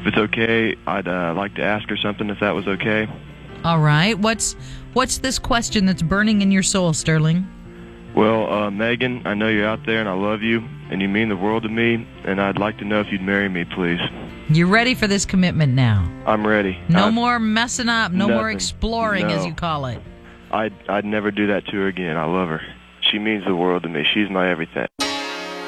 If it's okay, I'd like to ask her something, if that was okay. All right. What's this question that's burning in your soul, Sterling? Well, Megan, I know you're out there, and I love you, and you mean the world to me, and I'd like to know if you'd marry me, please. You ready for this commitment now? I'm ready. No more messing up, no more Nothing. exploring, No. as you call it. I'd never do that to her again. I love her. She means the world to me. She's my everything.